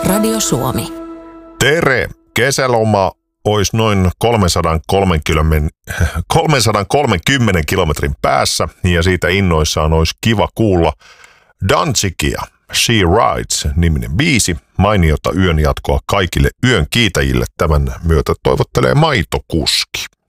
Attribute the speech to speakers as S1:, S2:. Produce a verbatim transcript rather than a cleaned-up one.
S1: Radio Suomi.
S2: Tere! Kesäloma olisi noin kolmesataakolmekymmentä kilometrin päässä ja siitä innoissaan olisi kiva kuulla Danzigia. She Rides-niminen biisi. Mainiota yön jatkoa kaikille yön kiitäjille. Tämän myötä toivottelee Maitokuski.